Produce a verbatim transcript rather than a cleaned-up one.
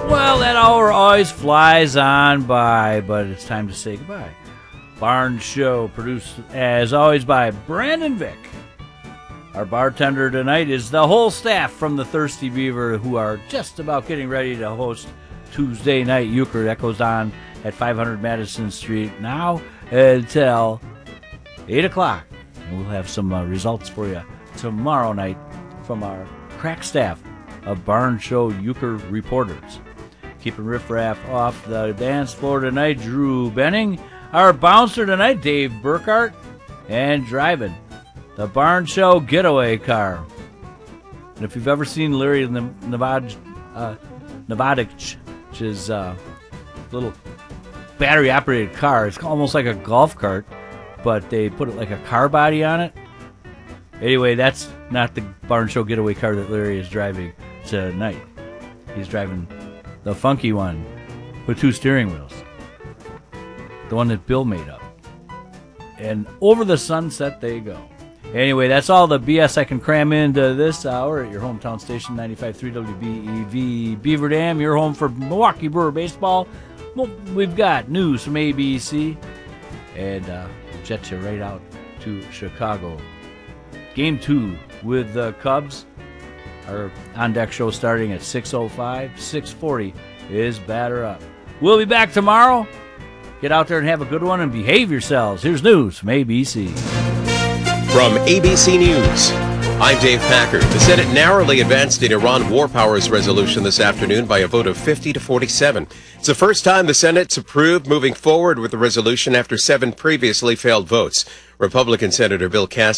Well, that hour always flies on by, but it's time to say goodbye. Barn Show, produced as always by Brandon Vick. Our bartender tonight is the whole staff from the Thirsty Beaver, who are just about getting ready to host Tuesday Night Euchre. That goes on at five hundred Madison Street now until eight o'clock. And we'll have some uh, results for you tomorrow night from our crack staff of Barn Show Euchre reporters. Keeping riffraff off the dance floor tonight, Drew Benning. Our bouncer tonight, Dave Burkhart. And driving the Barn Show getaway car. And if you've ever seen Larry Nevada, uh, Nevada's uh, little battery-operated car, it's almost like a golf cart, but they put it like a car body on it. Anyway, that's not the Barn Show getaway car that Larry is driving tonight. He's driving the funky one with two steering wheels. The one that Bill made up. And over the sunset they go. Anyway, that's all the B S I can cram into this hour at your hometown station, ninety-five point three W B E V Beaver Dam, your home for Milwaukee Brewer baseball. Well, we've got news from A B C, and uh, jet you right out to Chicago. Game two with the Cubs. Our on-deck show starting at six oh five. six forty is batter up. We'll be back tomorrow. Get out there and have a good one and behave yourselves. Here's news from A B C. From A B C News, I'm Dave Packard. The Senate narrowly advanced an Iran war powers resolution this afternoon by a vote of fifty to forty-seven. It's the first time the Senate's approved moving forward with the resolution after seven previously failed votes. Republican Senator Bill Cassidy